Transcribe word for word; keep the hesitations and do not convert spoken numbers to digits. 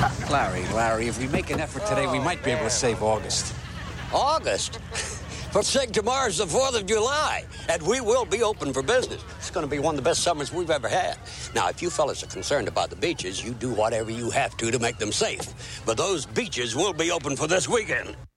Larry, Larry, if we make an effort today, we might be able to save August. August? For sake, tomorrow's the fourth of July, and we will be open for business. It's going to be one of the best summers we've ever had. Now, if you fellas are concerned about the beaches, you do whatever you have to to make them safe. But those beaches will be open for this weekend.